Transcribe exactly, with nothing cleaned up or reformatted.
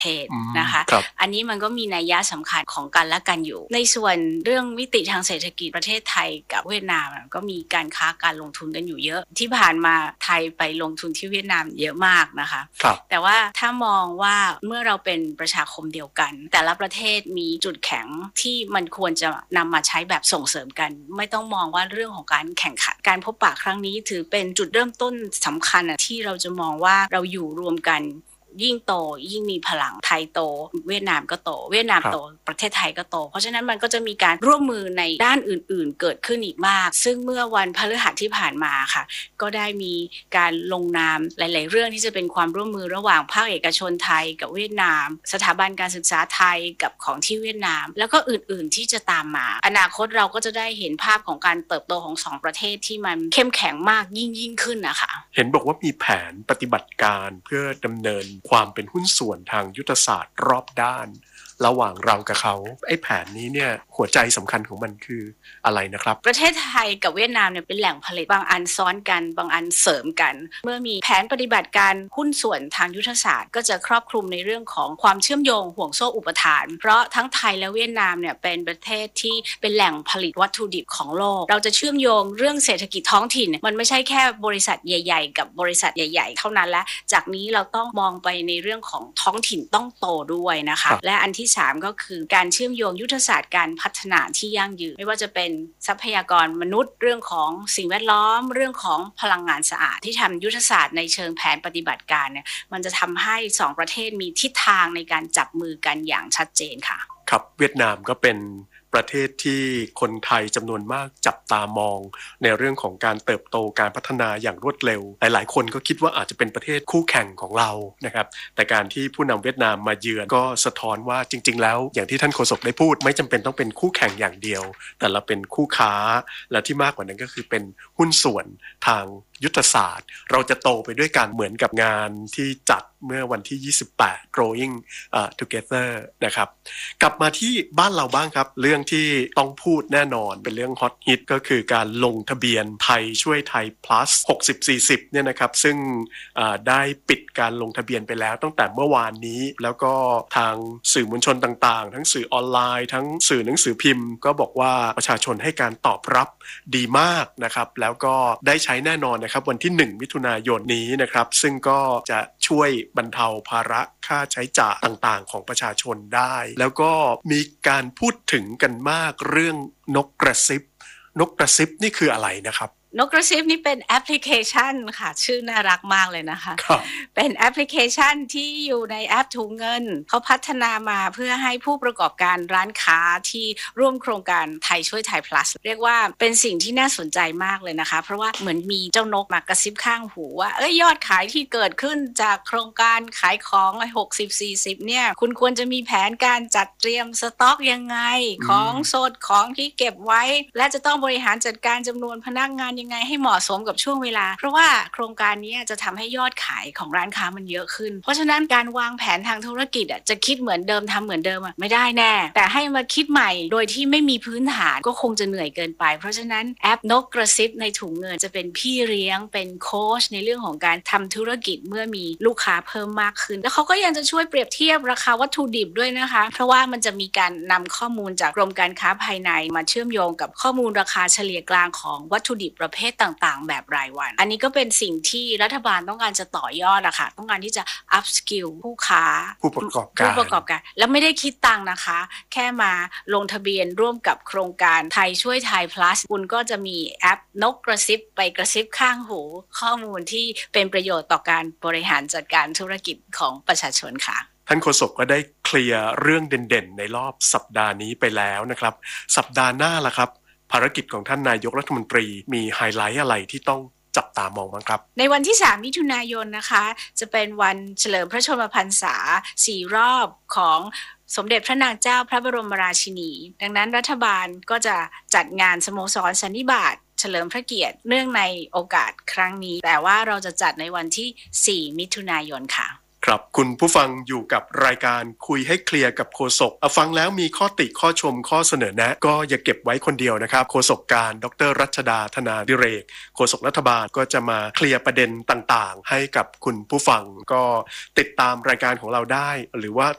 เทศนะคะอันนี้มันก็มีนัยยะสำคัญของกันและกันอยู่ในส่วนเรื่องมิติทางเศรษฐกิจประเทศไทยกับเวียดนามก็มีการค้าการลงทุนกันอยู่เยอะที่ผ่านมาไทยไปลงทุนที่เวียดนามเยอะมากนะคะแต่ว่าถ้ามองว่าเมื่อเราเป็นประชาคมเดียวกันแต่ละประเทศมีจุดแข็งที่มันควรจะนำมาใช้แบบส่งเสริมกันไม่ต้องมองว่าเรื่องของการแข่งขันการพบปะครั้งนี้ถือเป็นจุดเริ่มต้นสำคัญที่เราจะมองว่าเราอยู่รวมกันยิ่งโตยิ่งมีพลังไทยโตเวียดนามก็โตเวียดนามโตประเทศไทยก็โตเพราะฉะนั้นมันก็จะมีการร่วมมือในด้านอื่นๆเกิดขึ้นอีกมากซึ่งเมื่อวันพฤหัสที่ผ่านมาค่ะก็ได้มีการลงนามหลายๆเรื่องที่จะเป็นความร่วมมือระหว่างภาคเอกชนไทยกับเวียดนามสถาบันการศึกษาไทยกับของที่เวียดนามแล้วก็อื่นๆที่จะตามมาอนาคตเราก็จะได้เห็นภาพของการเติบโตของสองประเทศที่มันเข้มแข็งมากยิ่งยิ่งขึ้นนะคะเห็นบอกว่ามีแผนปฏิบัติการเพื่อดำเนินความเป็นหุ้นส่วนทางยุทธศาสตร์รอบด้านระหว่างเรากับเขาไอ้แผนนี้เนี่ยหัวใจสำคัญของมันคืออะไรนะครับประเทศไทยกับเวียดนามเนี่ยเป็นแหล่งผลิตบางอันซ้อนกันบางอันเสริมกันเมื่อมีแผนปฏิบัติการหุ้นส่วนทางยุทธศาสตร์ก็จะครอบคลุมในเรื่องของความเชื่อมโยงห่วงโซ่อุปทานเพราะทั้งไทยและเวียดนามเนี่ยเป็นประเทศที่เป็นแหล่งผลิตวัตถุดิบของโลกเราจะเชื่อมโยงเรื่องเศรษฐกิจท้องถิ่นมันไม่ใช่แค่บริษัทใหญ่ๆกับบริษัทใหญ่ๆเท่านั้นและจากนี้เราต้องมองไปในเรื่องของท้องถิ่นต้องโตด้วยนะคะและอันที่สามก็คือการเชื่อมโยงยุทธศาสตร์การพัฒนาที่ยั่งยืนไม่ว่าจะเป็นทรัพยากรมนุษย์เรื่องของสิ่งแวดล้อมเรื่องของพลังงานสะอาดที่ทำยุทธศาสตร์ในเชิงแผนปฏิบัติการเนี่ยมันจะทำให้สองประเทศมีทิศทางในการจับมือกันอย่างชัดเจนค่ะครับเวียดนามก็เป็นประเทศที่คนไทยจำนวนมากจับตามองในเรื่องของการเติบโตการพัฒนาอย่างรวดเร็วหลายๆคนก็คิดว่าอาจจะเป็นประเทศคู่แข่งของเรานะครับแต่การที่ผู้นำเวียดนามมาเยือนก็สะท้อนว่าจริงๆแล้วอย่างที่ท่านโฆษกได้พูดไม่จำเป็นต้องเป็นคู่แข่งอย่างเดียวแต่เราเป็นคู่ค้าและที่มากกว่านั้นก็คือเป็นหุ้นส่วนทางยุทธศาสตร์เราจะโตไปด้วยกันเหมือนกับงานที่จัดเมื่อวันที่ยี่สิบแปด growing uh, together นะครับกลับมาที่บ้านเราบ้างครับเรื่องที่ต้องพูดแน่นอนเป็นเรื่องฮอตฮิตก็คือการลงทะเบียนไทยช่วยไทย plus หกสิบ สี่สิบเนี่ยนะครับซึ่งได้ปิดการลงทะเบียนไปแล้วตั้งแต่เมื่อวานนี้แล้วก็ทางสื่อมวลชนต่างๆทั้งสื่อออนไลน์ทั้งสื่อหนังสือพิมพ์ก็บอกว่าประชาชนให้การตอบรับดีมากนะครับแล้วก็ได้ใช้แน่นอนนะครับวันที่หนึ่งมิถุนายนนี้นะครับซึ่งก็จะช่วยบรรเทาภาระค่าใช้จ่ายต่างๆของประชาชนได้แล้วก็มีการพูดถึงกันมากเรื่องนกกระซิบนกกระซิบนี่คืออะไรนะครับนกกระซิบนี่เป็นแอปพลิเคชันค่ะชื่อน่ารักมากเลยนะคะเป็นแอปพลิเคชันที่อยู่ในแอปถุงเงินเขาพัฒนามาเพื่อให้ผู้ประกอบการร้านค้าที่ร่วมโครงการไทยช่วยไทย plus เรียกว่าเป็นสิ่งที่น่าสนใจมากเลยนะคะเพราะว่าเหมือนมีเจ้านกมากระซิบข้างหูว่าเอ้ยยอดขายที่เกิดขึ้นจากโครงการขายของหกสิบ สี่สิบเนี่ยคุณควรจะมีแผนการจัดเตรียมสต็อกยังไงของสดของที่เก็บไว้และจะต้องบริหารจัดการจำนวนพนักงานยังไงให้เหมาะสมกับช่วงเวลาเพราะว่าโครงการนี้จะทำให้ยอดขายของร้านค้ามันเยอะขึ้นเพราะฉะนั้นการวางแผนทางธุรกิจจะคิดเหมือนเดิมทำเหมือนเดิมไม่ได้แน่แต่ให้มาคิดใหม่โดยที่ไม่มีพื้นฐานก็คงจะเหนื่อยเกินไปเพราะฉะนั้นแอปนกกระซิบในถุงเงินจะเป็นพี่เลี้ยงเป็นโค้ชในเรื่องของการทำธุรกิจเมื่อมีลูกค้าเพิ่มมากขึ้นแล้วเขาก็ยังจะช่วยเปรียบเทียบราคาวัตถุดิบด้วยนะคะเพราะว่ามันจะมีการนำข้อมูลจากกรมการค้าภายในมาเชื่อมโยงกับข้อมูลราคาเฉลี่ยกลางของวัตถุดิบประเภทต่างๆแบบรายวันอันนี้ก็เป็นสิ่งที่รัฐบาลต้องการจะต่อยอดอะค่ะต้องการที่จะ up skill ผู้ค้าผู้ประกอบการผู้ประกอบการแล้วไม่ได้คิดตังค์นะคะแค่มาลงทะเบียนร่วมกับโครงการไทยช่วยไทย plus คุณก็จะมีแอปนกกระซิบไปกระซิบข้างหูข้อมูลที่เป็นประโยชน์ต่อการบริหารจัดการธุรกิจของประชาชนค่ะท่านโฆษกก็ได้เคลียร์เรื่องเด่นๆในรอบสัปดาห์นี้ไปแล้วนะครับสัปดาห์หน้าล่ะครับภารกิจของท่านนายกรัฐมนตรีมีไฮไลท์อะไรที่ต้องจับตามองบ้างครับในวันที่สามมิถุนายนนะคะจะเป็นวันเฉลิมพระชนมพรรษาสี่รอบของสมเด็จพระนางเจ้าพระบรมราชินีดังนั้นรัฐบาลก็จะจัดงานสโมสรสันนิบาตเฉลิมพระเกียรติเนื่องในโอกาสครั้งนี้แต่ว่าเราจะจัดในวันที่สี่มิถุนายนค่ะครับคุณผู้ฟังอยู่กับรายการคุยให้เคลียร์กับโฆษกฟังแล้วมีข้อติข้อชมข้อเสนอแนะก็อย่าเก็บไว้คนเดียวนะครับโฆษกการดรรัชดาธนาดิเรกโฆษกรัฐบาลก็จะมาเคลียร์ประเด็นต่างๆให้กับคุณผู้ฟังก็ติดตามรายการของเราได้หรือว่า